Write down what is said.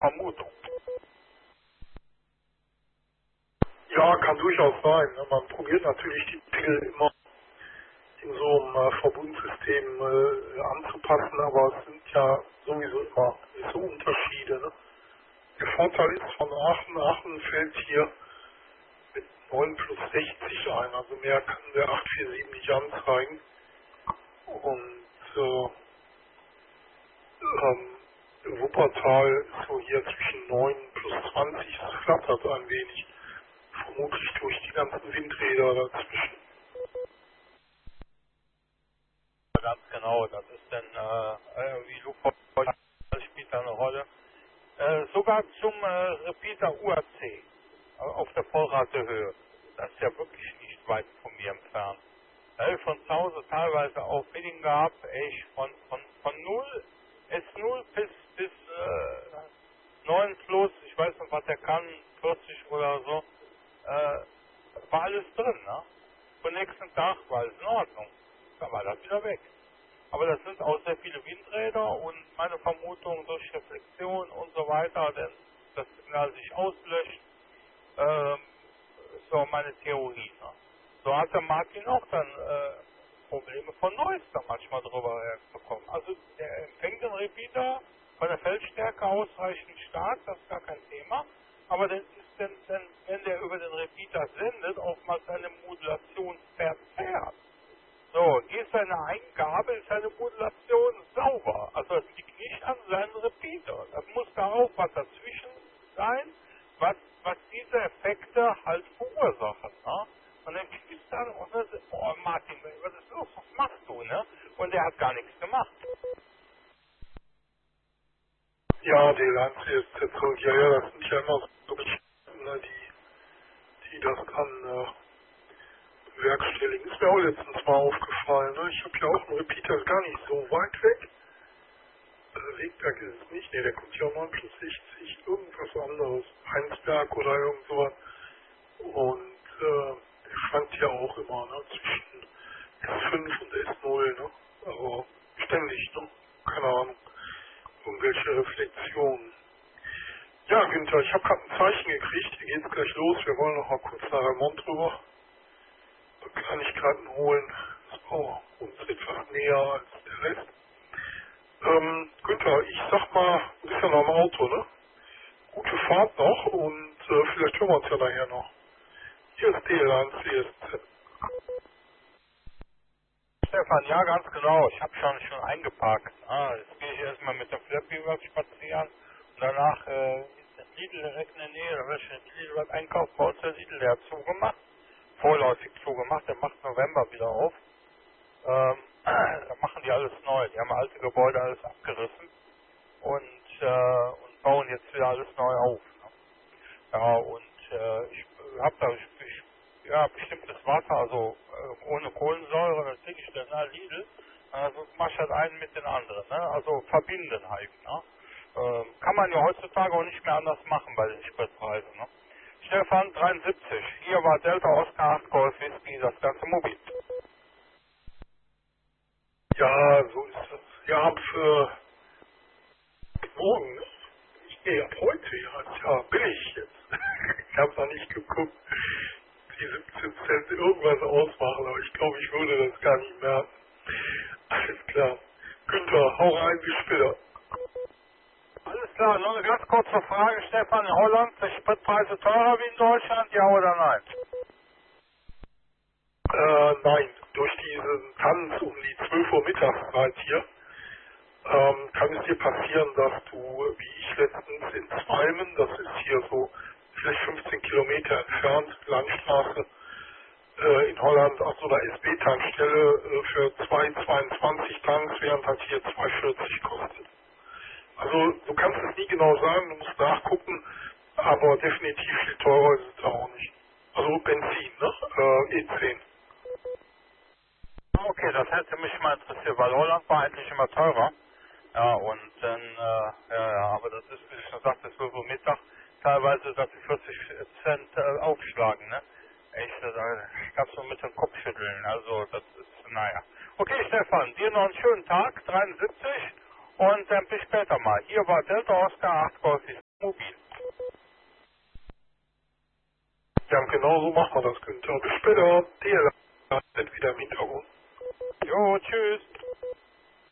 Vermutung. Ja, kann durchaus sein. Ne? Man probiert natürlich die Pickel immer in so einem Verbundsystem anzupassen, aber es sind ja sowieso immer so Unterschiede. Ne? Der Vorteil ist von Aachen fällt hier mit 9 plus 60 ein, also mehr kann der 847 nicht anzeigen. Und Wuppertal ist so hier zwischen 9 plus 20, es flattert ein wenig, vermutlich durch die ganzen Windräder dazwischen. Ganz genau, das ist dann wie Luftfeuchtigkeit spielt da eine Rolle. Sogar zum Repeater UAC auf der Vollratehöhe. Das ist ja wirklich nicht weit von mir entfernt. Da habe ich von zu Hause teilweise auch Feeling gehabt, echt von 0, S0 bis 9 plus, ich weiß nicht, was der kann, 40 oder so, war alles drin, ne? Am nächsten Tag war es in Ordnung. Dann war das wieder weg. Aber das sind auch sehr viele Windräder und meine Vermutung durch Reflexion und so weiter, denn das Signal sich auslöscht, ist so meine Theorie. Ne? So hat der Martin auch dann Probleme von Noise da manchmal drüber bekommen. Also der empfängt den Repeater von der Feldstärke ausreichend stark, das ist gar kein Thema. Aber das ist dann, wenn der über den Repeater sendet, oftmals eine Modulation verzerrt. So, ist seine Eingabe, ist seine Modulation sauber. Also es liegt nicht an seinem Repeater. Das muss da auch was dazwischen sein, was diese Effekte halt verursachen. Ne? Und dann kriegst du dann, und dann, oh Martin, was ist los, was machst du, ne? Und der hat gar nichts gemacht. Ja, die Landsetzung, ja, das sind ja immer so Geschichten, ne, die das dann bewerkstelligen. Ist mir auch letztens mal aufgefallen. Ne? Ich habe ja auch einen Repeater, ist gar nicht so weit weg. Wegberg ist es nicht, ne, der kommt ja 9 plus 60, irgendwas anderes, Heinsberg oder irgend sowas. Und der schwankt ja auch immer, ne, zwischen S5 und S0, ne, aber ständig, ne, keine Ahnung, irgendwelche Reflexionen. Ja, Günther, ich habe gerade ein Zeichen gekriegt, hier geht's gleich los, wir wollen noch mal kurz nach Remont drüber, Kleinigkeiten holen, das war uns etwas näher als der Rest. Günther, ich sag mal, du bist ja noch im Auto, ne? Gute Fahrt noch und vielleicht hören wir uns ja nachher noch. Hier ist DL1 CSZ. Stefan, ja, ganz genau. Ich habe schon eingepackt. Jetzt gehe ich erstmal mit der Flappy was spazieren und danach ist der Lidl direkt in der Nähe. Da will ich den Lidl was einkaufen. Bei uns der Lidl, der hat zugemacht. Vorläufig zugemacht. Der macht November wieder auf. Da machen die alles neu. Die haben alte Gebäude alles abgerissen und bauen jetzt wieder alles neu auf. Ne? Ja, und ich habe da bestimmtes Wasser, also ohne Kohlensäure, das kriege ich dann Lidl. Also mach ich halt einen mit den anderen. Ne? Also verbinden halt. Ne? Kann man ja heutzutage auch nicht mehr anders machen bei den Spritpreisen. Ne? Stefan 73, hier war Delta Oscar 8 Golf Whisky, das ganze Mobil. Ja, so ist das. Ja, ab morgen, ne? Nee, ab heute, ja, ist ja billig jetzt. Ich habe noch nicht geguckt, die 17 Cent irgendwas ausmachen, aber ich glaube, ich würde das gar nicht merken. Alles klar. Günther, hau rein, bis später. Alles klar, nur eine ganz kurze Frage, Stefan. In Holland sind Spritpreise teurer wie in Deutschland, ja oder nein? Nein, durch diesen Tanz um die 12 Uhr Mittagszeit hier kann es dir passieren, dass du, wie ich letztens in Zweimen, das ist hier so vielleicht 15 Kilometer entfernt, Landstraße, in Holland an so einer SB-Tankstelle für 2,22 Tanks, während halt hier 2,40 kostet. Also du kannst es nie genau sagen, du musst nachgucken, aber definitiv viel teurer ist es auch nicht. Also Benzin, ne? E10. Okay, das hätte mich mal interessiert, weil Holland war eigentlich immer teurer. Ja, und dann, aber das ist, wie ich schon sagte, so Mittag teilweise, dass die 40 Cent aufschlagen, ne? Echt, da kannst du mit dem Kopf schütteln, also das ist, naja. Okay, Stefan, dir noch einen schönen Tag, 73, und bis später mal. Hier war Delta Oscar 8 Golf. mobil. Ja, und genau so machen wir das, Günther. Bis später. DLR wieder im Hintergrund. Jo, tschüss.